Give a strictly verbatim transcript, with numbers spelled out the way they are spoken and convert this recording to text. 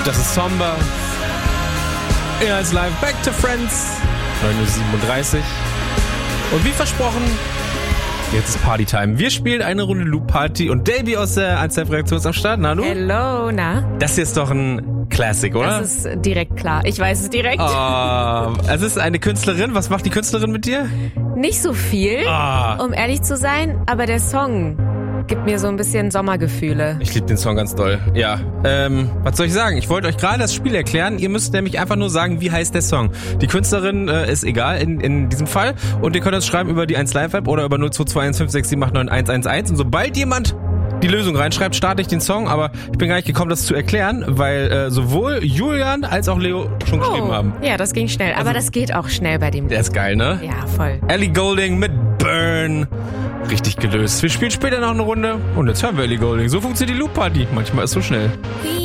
Das ist Somber. Er ist live Back to Friends. neun Uhr siebenunddreißig. Und wie versprochen, jetzt ist Partytime. Wir spielen eine Runde Loop Party und Davey aus der eins Live Redaktion ist am Start. Na, hallo? Hello, na? Das hier ist doch ein Classic, oder? Das ist direkt klar. Ich weiß es direkt. Oh, es ist eine Künstlerin. Was macht die Künstlerin mit dir? Nicht so viel, Oh. um ehrlich zu sein, aber der Song gibt mir so ein bisschen Sommergefühle. Ich liebe den Song ganz doll. Ja, ähm, was soll ich sagen? Ich wollte euch gerade das Spiel erklären. Ihr müsst nämlich einfach nur sagen, wie heißt der Song. Die Künstlerin äh, ist egal in, in diesem Fall. Und ihr könnt das schreiben über die eins Live App oder über null zwei zwei eins fünf sechs sieben acht neun eins eins eins. Und sobald jemand die Lösung reinschreibt, starte ich den Song. Aber ich bin gar nicht gekommen, das zu erklären, weil äh, sowohl Julian als auch Leo schon geschrieben haben. Ja, das ging schnell. Aber Also, das geht auch schnell bei dem. Der ist geil, ne? Ja, voll. Ellie Goulding mit Burn. Richtig gelöst. Wir spielen später noch eine Runde. Und jetzt hören wir Ellie Goulding. So funktioniert die Loop Party. Manchmal ist es so schnell. We